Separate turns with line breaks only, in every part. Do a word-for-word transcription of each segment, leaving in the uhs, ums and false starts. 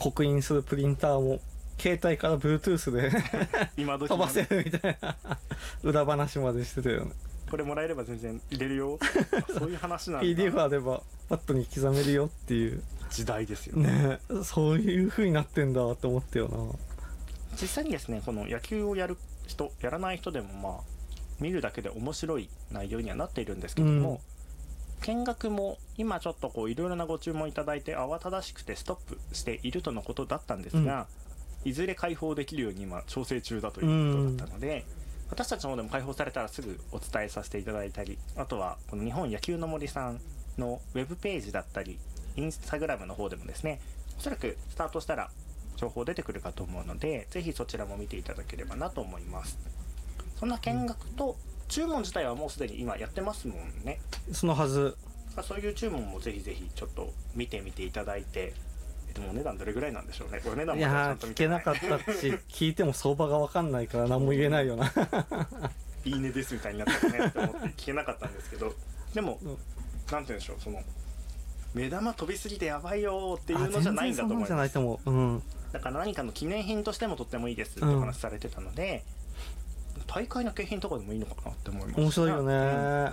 刻印するプリンターも携帯から Bluetooth で
今時
飛ばせるみたいな裏話までしてたよね。
これもらえれば全然入れるよそういう話なんだ。
ピーディーエフ あればパッドに刻めるよっていう
時代ですよね。
ね、そういう風になってんだって思ったよな。
実際にですね、この野球をやる人やらない人でもまあ見るだけで面白い内容にはなっているんですけども、うん、見学も今ちょっとこういろいろなご注文いただいて慌ただしくてストップしているとのことだったんですが、うん、いずれ開放できるように今調整中だということだったので、うん、私たちの方でも開放されたらすぐお伝えさせていただいたり、あとはこの日本野球の森さんのウェブページだったりインスタグラムの方でもですね、おそらくスタートしたら情報出てくるかと思うので、ぜひそちらも見ていただければなと思います。そんな見学と注文自体はもうすでに今やってますもんね。
そのはず。
そういう注文もぜひぜひちょっと見てみていただいて、でもお値段どれぐらいなんでしょうね。お値段もちゃんと見てない。
いやー聞けなかったし聞いても相場が分かんないから何も言えないよな
いいねですみたいになったらねって思って聞けなかったんですけど、でも、うん、なんて言うんでしょう、その目玉飛びすぎてやばいよっていうのじゃないんだと思います。
全然そんなんじゃないと思う、うん、
だから何かの記念品としてもとってもいいですってお話されてたので、うん、大会の景品とかでもいいのかなって思います。
面白いよね、うん、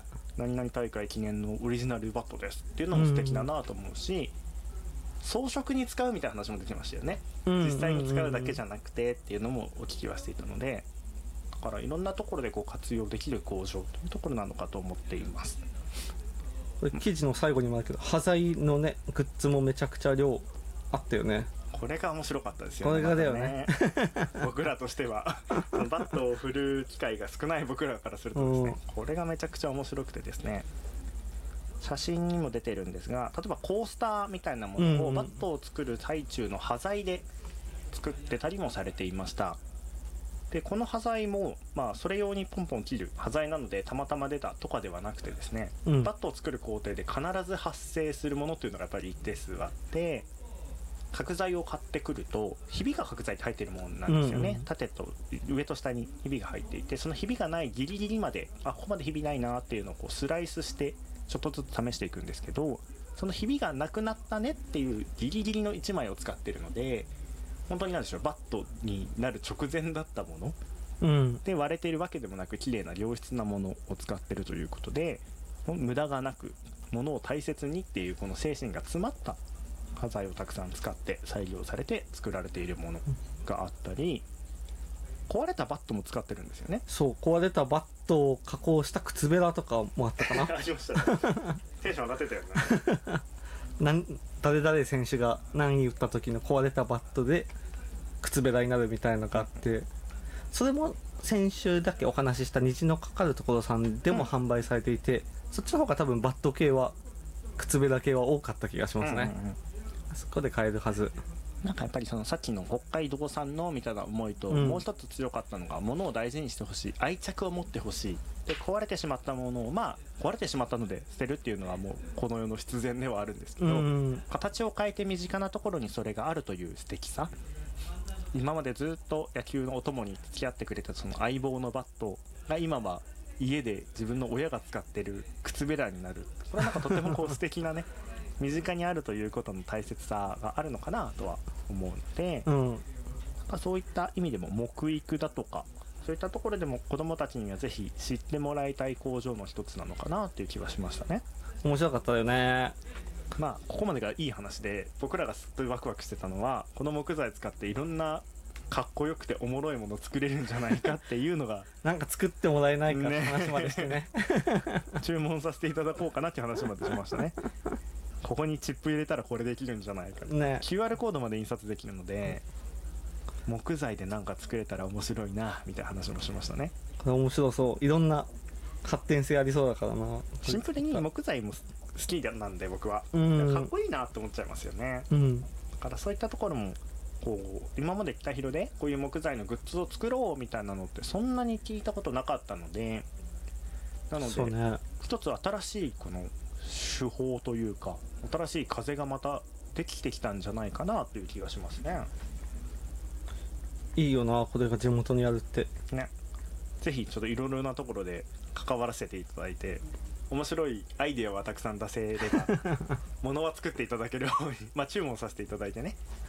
何々大会記念のオリジナルバットですっていうのも素敵だなと思うし、うん、装飾に使うみたいな話もできましたよね、うん、実際に使うだけじゃなくてっていうのもお聞きはしていたので、だからいろんなところでこう活用できる工場というところなのかと思っています。
これ記事の最後にもあるけど、端材のねグッズもめちゃくちゃ量あったよね。
これが面白かったですよね。
これがだよね、
まね僕らとしてはそのバットを振る機会が少ない僕らからするとですね、これがめちゃくちゃ面白くてですね、写真にも出てるんですが、例えばコースターみたいなものをバットを作る最中の端材で作ってたりもされていました。でこの端材も、まあ、それ用にポンポン切る端材なのでたまたま出たとかではなくてですね、うん、バットを作る工程で必ず発生するものというのがやっぱり一定数あって、角材を買ってくるとひびが角材って入っているものなんですよね、うんうん、縦と上と下にひびが入っていて、そのひびがないギリギリまで、あここまでひびないなっていうのをこうスライスしてちょっとずつ試していくんですけど、そのひびがなくなったねっていうギリギリのいちまいを使ってるので、本当になんでしょう、バットになる直前だったもの、うん、で割れているわけでもなく綺麗な良質なものを使ってるということで、無駄がなく物を大切にっていうこの精神が詰まった端材をたくさん使って再利用されて作られているものがあったり、壊れたバットも使ってるんですよね。
そう、壊れたバットを加工した靴べらとかもあったかな
ありましたねテンション上がってたよね
なん誰々選手が何打った時の壊れたバットで靴べらになるみたいなのがあって、それも先週だけお話しした虹のかかるところさんでも販売されていて、うん、そっちの方が多分バット系は靴べら系は多かった気がしますね、うんうんうん、あそこで買えるはず。
なんかやっぱりそのさっきの北海道産のみたいな思いと、もう一つ強かったのが物を大事にしてほしい、愛着を持ってほしいで、壊れてしまったものをまあ壊れてしまったので捨てるっていうのはもうこの世の必然ではあるんですけど、形を変えて身近なところにそれがあるという素敵さ、今までずっと野球のお供に付き合ってくれたその相棒のバットが今は家で自分の親が使ってる靴べらになる、これはなんかとてもこう素敵なね身近にあるということの大切さがあるのかなとは思うので、うん、そういった意味でも木育だとかそういったところでも子どもたちにはぜひ知ってもらいたい工場の一つなのかなっていう気はしましたね。
面白かったよね。
まあここまでがいい話で、僕らがすっごいワクワクしてたのはこの木材使っていろんなかっこよくておもろいもの作れるんじゃないかっていうのが
なんか作ってもらえないかって話までしてね
注文させていただこうかなっていう話までしましたねここにチップ入れたらこれできるんじゃないか、ね、キューアール コードまで印刷できるので、うん、木材でなんか作れたら面白いなみたいな話もしましたね。
これ面白そう、いろんな発展性ありそうだからな。
シンプルに木材も好きなんで僕は、うん、かっこいいなって思っちゃいますよね、うん、だからそういったところもこう今まで北広でこういう木材のグッズを作ろうみたいなのってそんなに聞いたことなかったので、なので、ね、一つ新しいこの手法というか新しい風がまたできてきたんじゃないかなという気がしますね。
いいよなこれが地元にあるって
ね。ぜひちょっといろいろなところで関わらせていただいて面白いアイデアはたくさん出せれば物は作っていただけるようにまあ注文させていただいてね